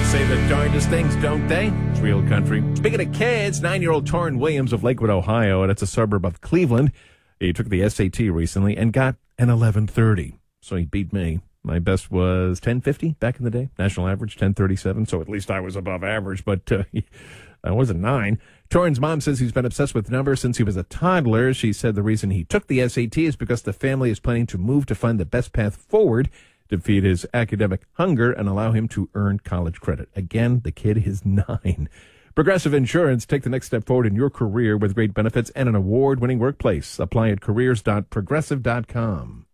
Say the darndest things, don't they? It's real country. Speaking of kids, 9-year-old Torrin Williams of Lakewood, Ohio, and it's a suburb of Cleveland. He took the SAT recently and got an 1130. So he beat me. My best was 1050 back in the day. National average, 1037. So at least I was above average, but I wasn't 9. Torrin's mom says he's been obsessed with numbers since he was a toddler. She said the reason he took the SAT is because the family is planning to move to find the best path forward to feed his academic hunger and allow him to earn college credit. Again, the kid is 9. Progressive Insurance. Take the next step forward in your career with great benefits and an award-winning workplace. Apply at careers.progressive.com.